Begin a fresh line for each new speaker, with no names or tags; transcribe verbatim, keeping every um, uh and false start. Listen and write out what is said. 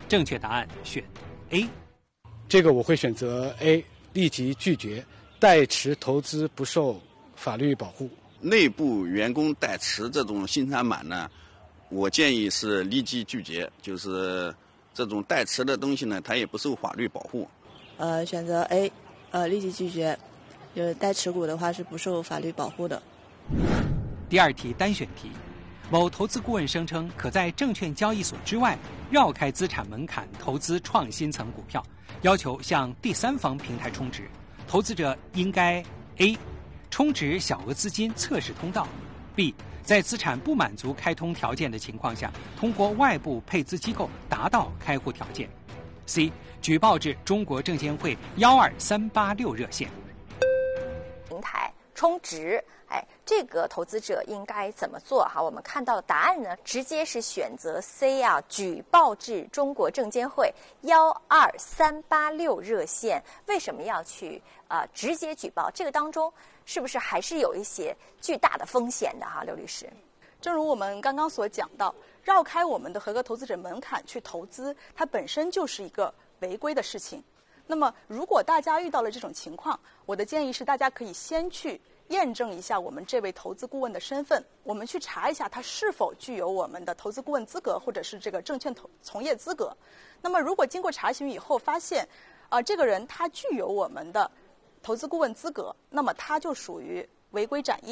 正确答案选 A。
这个我会选择 A， 立即拒绝，代持投资不受法律保护。
内部员工代持这种新三板呢，我建议是立即拒绝，就是这种代持的东西呢，它也不受法律保护。
呃，选择 A， 呃，立即拒绝，就是代持股的话是不受法律保护的。
第二题单选题，某投资顾问声称可在证券交易所之外绕开资产门槛投资创新层股票，要求向第三方平台充值，投资者应该 A 充值小额资金测试通道， B 在资产不满足开通条件的情况下，通过外部配资机构达到开户条件， C 举报至中国证监会幺二三八六热线。
平台充值，哎，这个投资者应该怎么做哈？我们看到答案呢，直接是选择 C 啊，举报至中国证监会幺二三八六热线。为什么要去啊、呃、直接举报？这个当中是不是还是有一些巨大的风险的哈，刘律师？
正如我们刚刚所讲到，绕开我们的合格投资者门槛去投资，它本身就是一个违规的事情。那么，如果大家遇到了这种情况，我的建议是，大家可以先去验证一下我们这位投资顾问的身份，我们去查一下他是否具有我们的投资顾问资格或者是这个证券投从业资格。那么，如果经过查询以后发现，啊、呃，这个人他具有我们的投资顾问资格，那么他就属于违规展业。